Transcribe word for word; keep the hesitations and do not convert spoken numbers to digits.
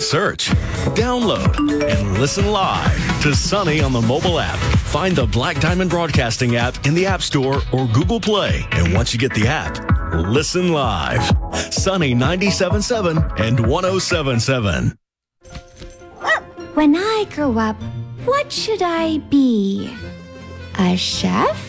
Search, download, and listen live to Sunny on the mobile app. Find the Black Diamond Broadcasting app in the App Store or Google Play. And once you get the app, listen live. Sunny ninety-seven point seven and one oh seven point seven. When I grow up, what should I be? A chef?